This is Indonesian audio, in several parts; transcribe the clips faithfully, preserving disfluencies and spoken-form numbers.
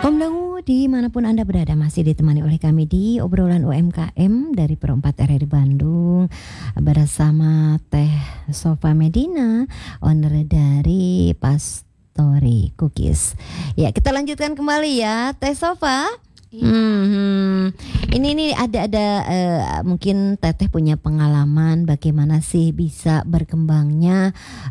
Om Dangu dimanapun Anda berada masih ditemani oleh kami di obrolan U M K M dari Pro empat R R I Bandung bersama Teh Sofa Medina, owner dari Pastori Cookies. Ya, kita lanjutkan kembali ya Teh Sofa. Iya. Hmm, ini ini ada ada uh, mungkin Teteh punya pengalaman bagaimana sih bisa berkembangnya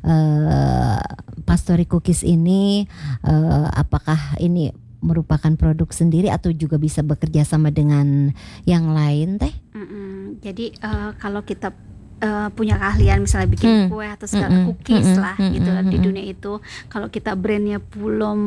uh, Pastori Cookies ini, uh, apakah ini merupakan produk sendiri atau juga bisa bekerja sama dengan yang lain, Teh? Mm-mm. Jadi uh, kalau kita uh, punya keahlian misalnya bikin Hmm. kue atau segala Mm-mm. cookies Mm-mm. lah gitu Mm-mm. di dunia itu, kalau kita brandnya belum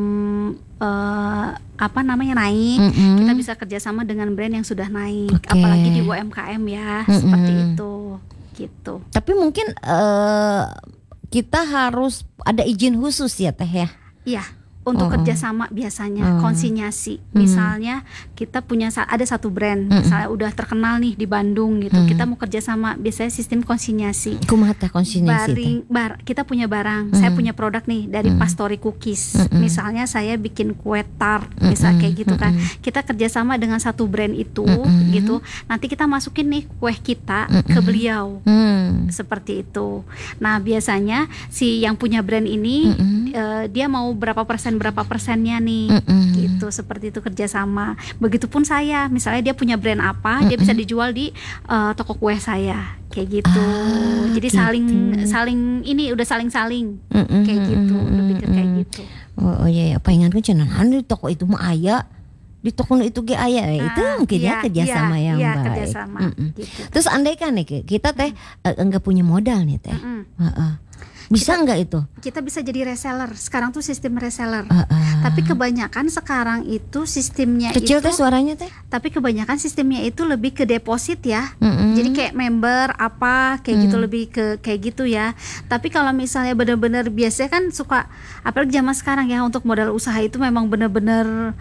uh, apa namanya naik, Mm-mm. kita bisa kerjasama dengan brand yang sudah naik, Oke. apalagi di U M K M ya, Mm-mm. seperti itu gitu. Tapi mungkin uh, kita harus ada izin khusus ya, Teh ya? Iya. Untuk Oh. kerjasama biasanya Oh. konsinyasi, Hmm. misalnya kita punya sa- ada satu brand, Mm-mm. misalnya udah terkenal nih di Bandung gitu, Hmm. kita mau kerjasama, biasanya sistem konsinyasi. Kumaha teh konsinyasi teh? Baring, bar, kita punya barang, Mm. saya punya produk nih dari Mm. Pastori Cookies, Mm-mm. misalnya saya bikin kue tart, misal Mm-mm. kayak gitu kan, Mm-mm. kita kerjasama dengan satu brand itu, Mm-mm. gitu. Nanti kita masukin nih kue kita ke Mm-mm. beliau, Hmm. seperti itu. Nah biasanya si yang punya brand ini Mm-mm. eh, dia mau berapa persen berapa persennya nih, Mm-mm. gitu, seperti itu kerjasama. Begitupun saya, misalnya dia punya brand apa, dia bisa dijual di eh, toko kue saya, kayak gitu. Ah, Jadi gitu. saling saling ini udah saling saling Mm-mm. kayak gitu, lebih ke kayak Mm-mm. gitu. Oh, oh iya, ya. Pengen kan cenah di toko itu mah aya, di toko itu ge aya, ya, itu Ah, mungkin ya iya, kerjasama iya, yang iya, baik. kerjasama, Mm-mm. gitu. Terus andai kan nih kita teh eh, enggak punya modal nih Teh, Mm-mm. Heeh. bisa Kita- enggak itu? Kita bisa jadi reseller. Sekarang tuh sistem reseller. Heeh. Tapi kebanyakan sekarang itu sistemnya Kecil itu, teh suaranya Teh. tapi kebanyakan sistemnya itu lebih ke deposit ya. Mm-mm. Jadi kayak member apa kayak gitu, Hmm. lebih ke kayak gitu ya. Tapi kalau misalnya benar-benar biasanya kan suka, apalagi zaman sekarang ya, untuk modal usaha itu memang benar-benar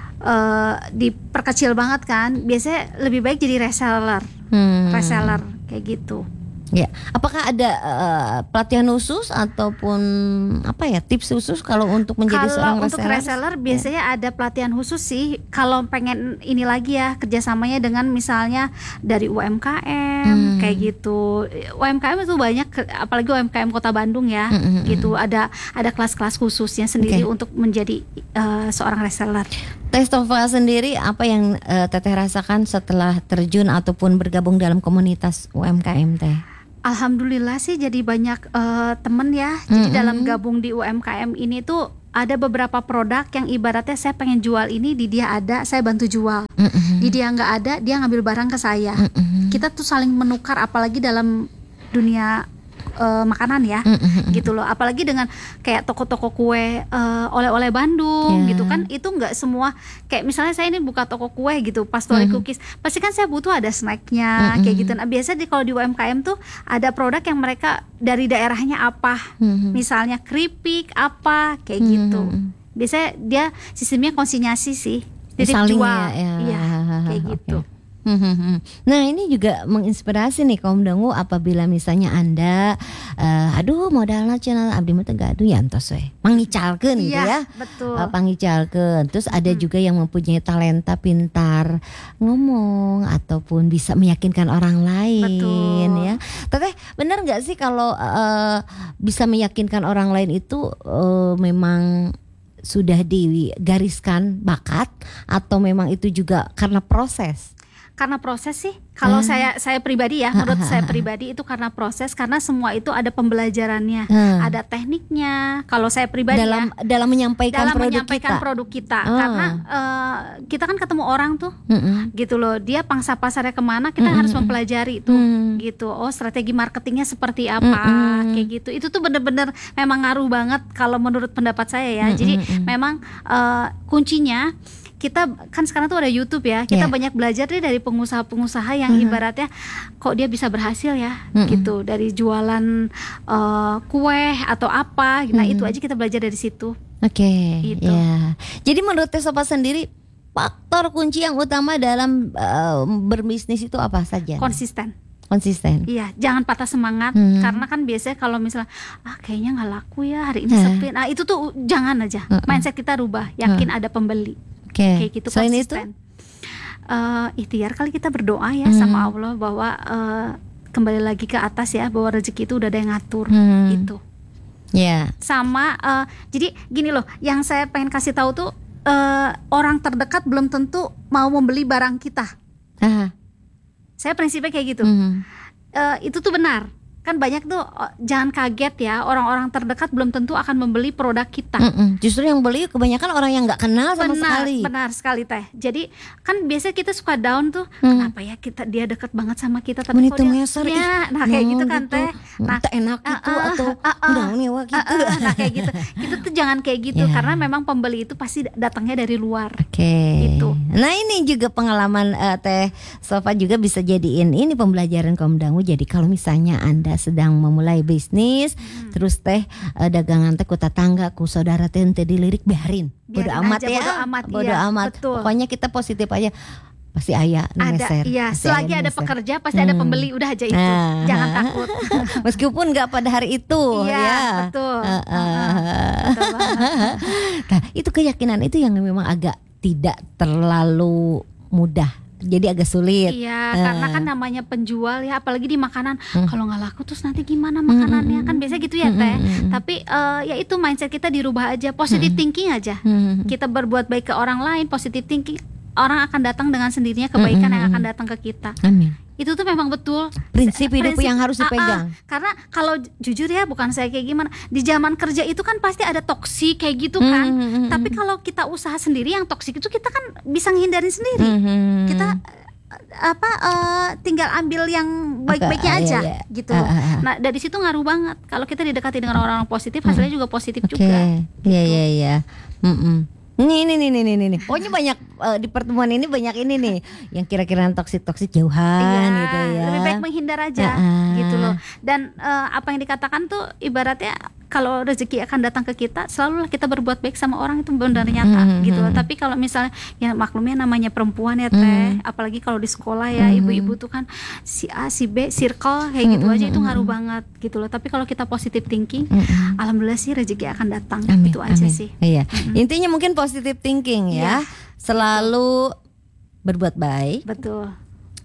eh, diperkecil banget kan. Biasanya lebih baik jadi reseller, Hmm. reseller kayak gitu. Ya, apakah ada eh, pelatihan khusus ataupun apa ya tips khusus kalau untuk menjadi seorang Kalau untuk reseller? reseller biasanya ada pelatihan khusus sih. Kalau pengen ini lagi ya, kerjasamanya dengan misalnya dari U M K M Hmm. kayak gitu. U M K M itu banyak, ke- apalagi U M K M Kota Bandung ya, Hmm, hmm, gitu. Ada ada kelas-kelas khususnya sendiri Oke. untuk menjadi eh, seorang reseller. Teh Sofa sendiri apa yang eh, Teteh rasakan setelah terjun ataupun bergabung dalam komunitas U M K M Teh? Alhamdulillah sih jadi banyak eh, temen ya. Jadi Mm-mm. dalam gabung di U M K M ini tuh ada beberapa produk yang ibaratnya saya pengen jual ini, di dia ada, saya bantu jual. Mm-mm. Di dia nggak ada, dia ngambil barang ke saya. Mm-mm. Kita tuh saling menukar, apalagi dalam dunia eh, makanan ya, Mm-mm. gitu loh. Apalagi dengan kayak toko-toko kue, eh, oleh-oleh Bandung, Ya. gitu kan. Itu nggak semua, kayak misalnya saya ini buka toko kue gitu, Pastori Mhm. Cookies, pasti kan saya butuh ada snacknya, kayak Mhm. gitu. Nah biasa di kalau di U M K M tuh ada produk yang mereka dari daerahnya apa, Mhm. misalnya keripik apa, kayak gitu. Mhm. Biasanya dia sistemnya konsinyasi sih, titip Saling jual, ya, ya. iya, kayak Oke. gitu. Hmm. Nah ini juga menginspirasi nih kaum dangu apabila misalnya Anda eh, aduh modalnya cenah abdi mah teh gaduh ya entos we mangicalkeun gitu Iya, ya. betul. Eh, pangicalkeun. Terus ada juga yang mempunyai talenta pintar ngomong ataupun bisa meyakinkan orang lain. Betul. Ya. Teteh benar nggak sih kalau eh, bisa meyakinkan orang lain itu eh, memang sudah digariskan bakat atau memang itu juga karena proses? Karena proses sih, kalau Ah. saya saya pribadi ya, menurut saya pribadi itu karena proses, karena semua itu ada pembelajarannya, Hmm. ada tekniknya. Kalau saya pribadi dalam ya, dalam menyampaikan dalam produk menyampaikan kita. produk kita, Ah. karena eh, kita kan ketemu orang tuh, Mm-mm. gitu loh. Dia pangsa pasarnya kemana, kita Mm-mm. harus mempelajari tuh, Mm. gitu. Oh strategi marketingnya seperti apa, Mm-mm. kayak gitu. Itu tuh bener-bener memang ngaruh banget kalau menurut pendapat saya ya. Mm-mm. Jadi memang eh, kuncinya, kita kan sekarang tuh ada YouTube ya, kita Yeah. banyak belajar deh dari pengusaha-pengusaha yang Mhm. ibaratnya kok dia bisa berhasil ya, Mhm. gitu, dari jualan eh, kue atau apa. Nah Mhm. itu aja kita belajar dari situ. Oke, Gitu. ya. Jadi menurut Teh Sofa sendiri faktor kunci yang utama dalam eh, berbisnis itu apa saja? Konsisten. Konsisten. Iya, jangan patah semangat, Mhm. karena kan biasanya kalau misalnya ah kayaknya nggak laku ya hari ini Hah. sepi. Nah itu tuh jangan aja. Mhm. Mindset kita rubah, yakin ada pembeli. Okay. Kayak gitu. Selain konsisten. itu? Uh, ikhtiar kali kita berdoa ya hmm. sama Allah bahwa uh, kembali lagi ke atas ya, bahwa rezeki itu udah ada yang ngatur hmm. gitu. Ya. Yeah. Sama uh, jadi gini loh, yang saya pengen kasih tahu tuh uh, orang terdekat belum tentu mau membeli barang kita. Ah. Saya prinsipnya kayak gitu. Hmm. Uh, itu tuh benar. Kan banyak tuh, jangan kaget ya, orang-orang terdekat belum tentu akan membeli produk kita. Mm-mm. Justru yang beli kebanyakan orang yang nggak kenal sama benar, sekali. Benar sekali teh. Jadi kan biasanya kita suka down tuh, hmm. kenapa ya kita dia dekat banget sama kita, tapi Menit kok dia, meser, ya, nah kayak gitu kan gitu. teh. Nah tak enak gitu uh, uh, atau uh, uh, udah mewah gitu. Uh, uh, nah kayak gitu. Kita tuh jangan kayak gitu, Yeah. karena memang pembeli itu pasti datangnya dari luar. Oke. Okay. Gitu. Nah ini juga pengalaman uh, Teh Sofa juga bisa jadiin ini pembelajaran kaum dangu. Jadi kalau misalnya Anda sedang memulai bisnis, hmm. terus teh uh, dagangan teh ku tetangga, ku saudara teh teh dilirik, biarin. Bodo amat ya. Bodo amat, bodo iya, amat. Betul. Pokoknya kita positif aja. Pasti ayah ada, iya. pasti Selagi ada meser. Pekerja pasti hmm. ada pembeli, udah aja itu. Nah. Jangan takut. Meskipun nggak pada hari itu, iya, ya. Betul. Uh, uh. Uh, betul banget. Nah, itu keyakinan itu yang memang agak tidak terlalu mudah. Jadi agak sulit. Iya, uh. karena kan namanya penjual ya, apalagi di makanan. Hmm. Kalau nggak laku terus nanti gimana Hmm. makanannya? Kan biasa gitu ya teh. Hmm. Tapi uh, ya itu mindset kita dirubah aja, positive hmm. thinking aja. Hmm. Kita berbuat baik ke orang lain, positive thinking, orang akan datang dengan sendirinya kebaikan hmm. yang akan datang ke kita. Amin. Itu tuh memang betul prinsip hidup prinsip, yang harus dipegang. Uh, uh, karena kalau jujur ya, bukan saya kayak gimana, di zaman kerja itu kan pasti ada toksik kayak gitu kan. Hmm, hmm, Tapi kalau kita usaha sendiri, yang toksik itu kita kan bisa nghindarin sendiri. Hmm, kita apa uh, tinggal ambil yang baik-baiknya aja, iya, iya. gitu. Uh, uh, uh. Nah dari situ ngaruh banget. Kalau kita didekati dengan orang-orang positif, hasilnya juga positif okay. juga. Iya iya iya. Nih nih nih nih nih nih. Pokoknya banyak uh, di pertemuan ini banyak ini nih yang kira-kira toksik-toksik jauhan iya, gitu ya. Lebih baik menghindar aja uh-uh. gitu loh. Dan uh, apa yang dikatakan tuh ibaratnya kalau rezeki akan datang ke kita, selalulah kita berbuat baik sama orang, itu benar nyata mm-hmm. gitu loh. Tapi kalau misalnya ya maklumnya namanya perempuan ya teh, mm-hmm. apalagi kalau di sekolah ya mm-hmm. ibu-ibu tuh kan si A si B circle kayak gitu mm-hmm. aja, itu ngaruh banget gitu loh. Tapi kalau kita positive thinking, mm-hmm. alhamdulillah sih rezeki akan datang. Amin, itu aja amin. sih. Iya. Mm-hmm. Intinya mungkin positive thinking ya. Yeah. Selalu berbuat baik. Betul.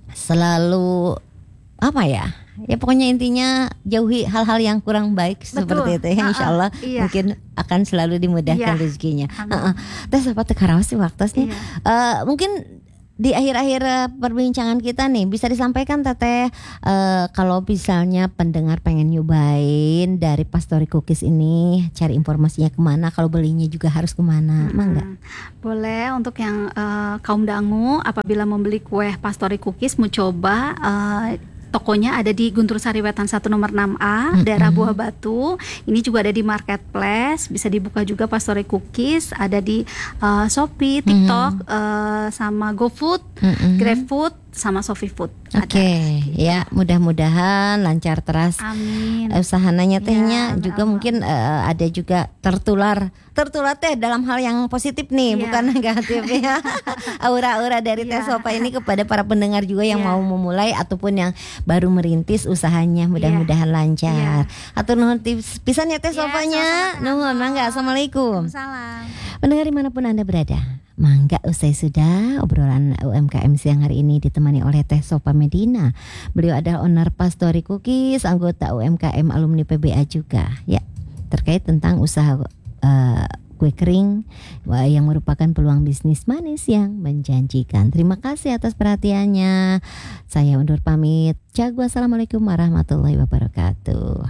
Selalu apa ya? Ya pokoknya intinya jauhi hal-hal yang kurang baik. Betul. Seperti itu ya, insya Allah uh, uh, iya. mungkin akan selalu dimudahkan iya. rezekinya. Uh, uh. Teh sahabat tekarawas sih waktunya. Iya. Uh, mungkin di akhir-akhir perbincangan kita nih bisa disampaikan Teteh uh, kalau misalnya pendengar pengen nyobain dari Pastori Cookies ini, cari informasinya kemana, kalau belinya juga harus kemana, hmm. mangga? Boleh untuk yang uh, kaum dangu apabila membeli kue Pastori Cookies mau coba. Uh, Tokonya ada di Guntur Sari Wetan satu nomor enam A, mm-hmm. daerah Buah Batu. Ini juga ada di Marketplace, bisa dibuka juga Pastori Cookies, ada di uh, Shopee, TikTok, mm-hmm. uh, sama GoFood, mm-hmm. GrabFood, sama Shopee Food. Oke, okay. gitu. Ya mudah-mudahan lancar terus. Amin. Usahananya tehnya ya, juga Allah. Mungkin uh, ada juga tertular, tertular teh dalam hal yang positif nih, ya. Bukan negatif ya. Aura-aura dari ya. Teh Sofa ini kepada para pendengar juga yang ya. Mau memulai ataupun yang baru merintis usahanya, mudah-mudahan ya. Lancar. Ya. Atau nuhun tips pisan ya Teh Sofanya. Ya, nuhun, mangga. Assalamualaikum. Salam. Pendengar dimanapun Anda berada, mangga usai sudah obrolan U M K M siang hari ini ditemani oleh Teh Sofa Medina. Beliau adalah owner Pastori Cookies, anggota U M K M alumni P B A juga. Ya, terkait tentang usaha uh, kue kering yang merupakan peluang bisnis manis yang menjanjikan. Terima kasih atas perhatiannya. Saya undur pamit. Jago, assalamualaikum warahmatullahi wabarakatuh.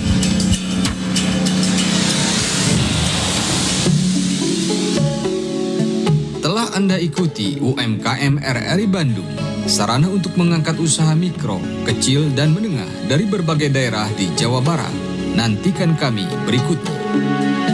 Telah Anda ikuti U M K M R R I Bandung, sarana untuk mengangkat usaha mikro, kecil, dan menengah dari berbagai daerah di Jawa Barat. Nantikan kami berikutnya.